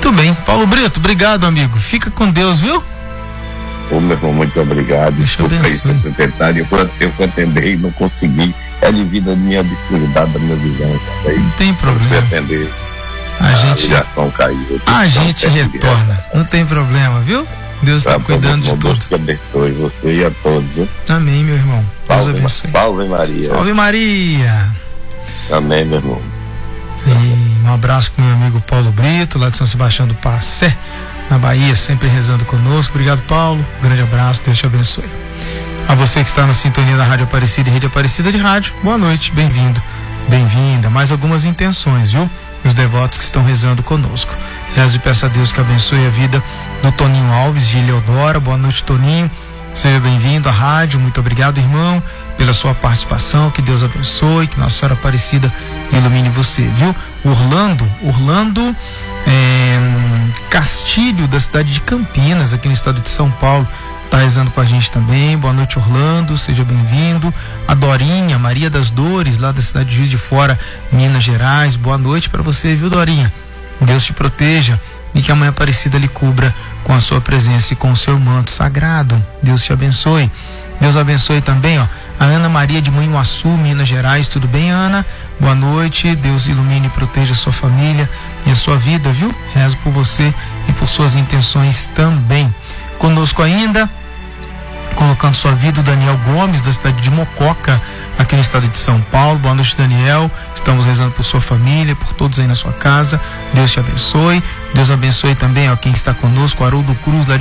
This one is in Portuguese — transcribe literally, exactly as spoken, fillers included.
Muito bem. Paulo Brito, obrigado, amigo. Fica com Deus, viu? Ô, meu irmão, muito obrigado. Desculpa aí, secretário. Eu, eu atendei e não consegui. É devido à minha dificuldade, da minha visão. Aí, não tem problema. Atender, a, a gente, ligação caiu. A gente retorna. Não tem problema, viu? Deus está tá cuidando de tudo. Deus te abençoe você e a todos. Viu? Amém, meu irmão. Deus salve, abençoe. Salve Maria. Salve Maria. Amém, meu irmão. E um abraço para o meu amigo Paulo Brito, lá de São Sebastião do Passé, na Bahia, sempre rezando conosco. Obrigado, Paulo. Um grande abraço, Deus te abençoe. A você que está na sintonia da Rádio Aparecida e Rede Aparecida de Rádio, boa noite, bem-vindo, bem-vinda. Mais algumas intenções, viu? Os devotos que estão rezando conosco. Rezo e peço a Deus que abençoe a vida do Toninho Alves, de Eleodora. Boa noite, Toninho. Seja bem-vindo à rádio. Muito obrigado, irmão, pela sua participação. Que Deus abençoe, que Nossa Senhora Aparecida ilumine você, viu? Orlando, Orlando é, Castilho, da cidade de Campinas, aqui no estado de São Paulo, está rezando com a gente também. Boa noite, Orlando, seja bem-vindo. A Dorinha, Maria das Dores, lá da cidade de Juiz de Fora, Minas Gerais. Boa noite para você, viu, Dorinha? Deus te proteja e que a Mãe Aparecida lhe cubra com a sua presença e com o seu manto sagrado. Deus te abençoe. Deus abençoe também, ó, a Ana Maria de Manhuaçu, Minas Gerais. Tudo bem, Ana? Boa noite. Deus ilumine e proteja a sua família e a sua vida, viu? Rezo por você e por suas intenções também. Conosco ainda, colocando sua vida, o Daniel Gomes, da cidade de Mococa, aqui no estado de São Paulo. Boa noite, Daniel. Estamos rezando por sua família, por todos aí na sua casa. Deus te abençoe. Deus abençoe também, ó, quem está conosco, Haroldo Cruz, lá